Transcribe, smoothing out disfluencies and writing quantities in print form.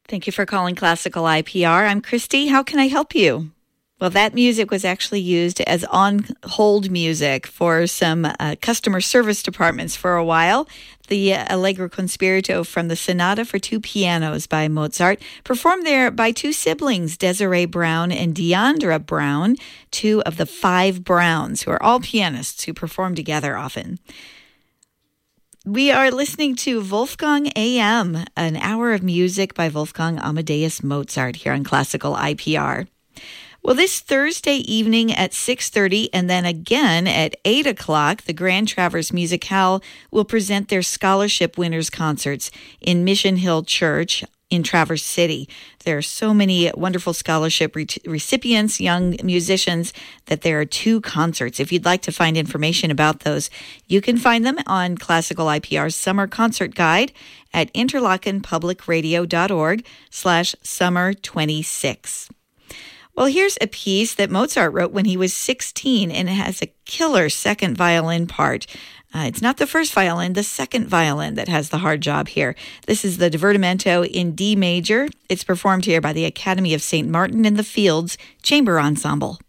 Thank you for calling Classical IPR. I'm Christy. How can I help you? Well, that music was actually used as on-hold music for some customer service departments for a while. The Allegro Conspirito from the Sonata for Two Pianos by Mozart, performed there by two siblings, Desiree Brown and Deandra Brown, two of the five Browns, who are all pianists who perform together often. We are listening to Wolfgang AM, an hour of music by Wolfgang Amadeus Mozart here on Classical IPR. Well, this Thursday evening at 6:30 and then again at 8 o'clock, the Grand Traverse Musicale will present their scholarship winners concerts in Mission Hill Church in Traverse City. There are so many wonderful scholarship recipients, young musicians, that there are two concerts. If you'd like to find information about those, you can find them on Classical IPR's Summer Concert Guide at interlakenpublicradio.org/summer26. Well, here's a piece that Mozart wrote when he was 16, and it has a killer second violin part. It's not the first violin, the second violin that has the hard job here. This is the Divertimento in D major. It's performed here by the Academy of St. Martin in the Fields Chamber Ensemble.